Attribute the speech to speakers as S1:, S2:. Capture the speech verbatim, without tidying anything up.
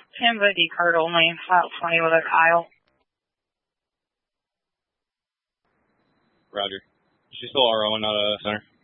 S1: Tim's I D card only, file twenty with a Kyle.
S2: Roger. She's still R O, not a center.